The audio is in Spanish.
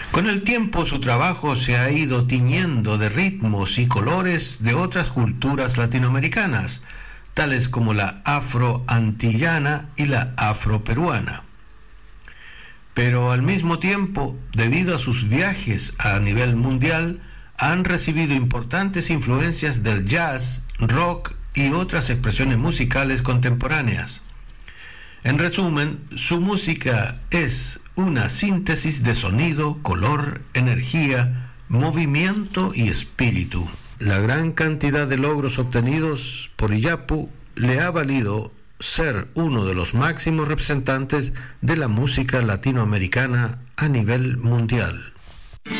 Con el tiempo su trabajo se ha ido tiñendo de ritmos y colores de otras culturas latinoamericanas, tales como la afro-antillana y la afro-peruana. Pero al mismo tiempo, debido a sus viajes a nivel mundial, han recibido importantes influencias del jazz, rock y otras expresiones musicales contemporáneas. En resumen, su música es una síntesis de sonido, color, energía, movimiento y espíritu. La gran cantidad de logros obtenidos por Iyapu le ha valido ser uno de los máximos representantes de la música latinoamericana a nivel mundial.